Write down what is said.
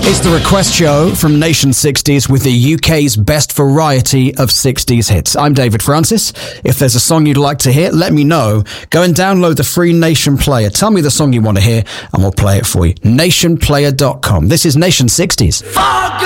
It's the request show from Nation 60s with the UK's best variety of 60s hits. I'm David Francis. If there's a song you'd like to hear, let me know. Go and download the free Nation Player. Tell me the song you want to hear and we'll play it for you. Nationplayer.com. This is Nation 60s.